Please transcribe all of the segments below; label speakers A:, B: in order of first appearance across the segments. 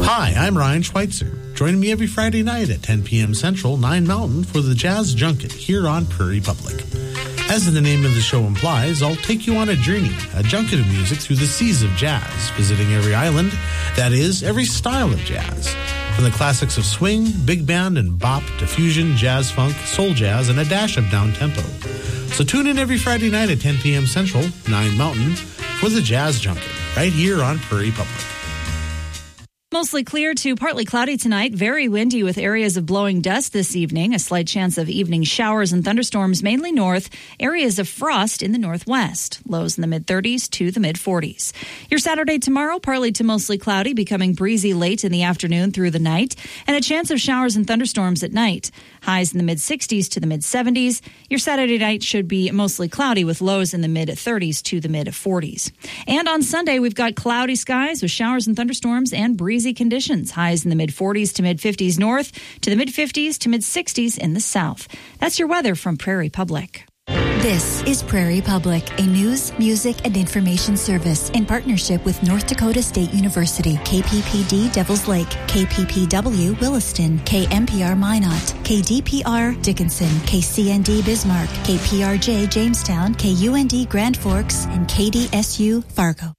A: Hi, I'm Ryan Schweitzer. Join me every Friday night at 10 p.m. Central, 9 Mountain for the Jazz Junket here on Prairie Public. As the name of the show implies, I'll take you on a journey, a junket of music through the seas of jazz, visiting every island, that is, every style of jazz. From the classics of swing, big band, and bop to fusion, jazz funk, soul jazz, and a dash of down-tempo. So tune in every Friday night at 10 p.m. Central, 9 Mountain, for the Jazz Junket, right here on Prairie Public.
B: Mostly clear to partly cloudy tonight. Very windy with areas of blowing dust this evening. A slight chance of evening showers and thunderstorms mainly north. Areas of frost in the northwest. Lows in the mid-30s to the mid-40s. Your Saturday tomorrow, partly to mostly cloudy, becoming breezy late in the afternoon through the night. And a chance of showers and thunderstorms at night. Highs in the mid-60s to the mid-70s. Your Saturday night should be mostly cloudy with lows in the mid-30s to the mid-40s. And on Sunday, we've got cloudy skies with showers and thunderstorms and breezy conditions. Highs in the mid-40s to mid-50s north to the mid-50s to mid-60s in the south. That's your weather from Prairie Public.
C: This is Prairie Public, a news, music, and information service in partnership with North Dakota State University, KPPD Devils Lake, KPPW Williston, KMPR Minot, KDPR Dickinson, KCND Bismarck, KPRJ Jamestown, KUND Grand Forks, and KDSU Fargo.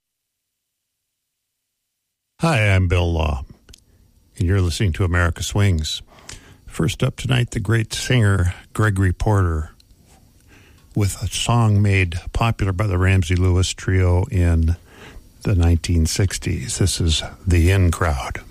D: Hi, I'm Bill Law, and you're listening to America Swings. First up tonight, the great singer Gregory Porter with a song made popular by the Ramsey Lewis Trio in the 1960s. This is The In Crowd.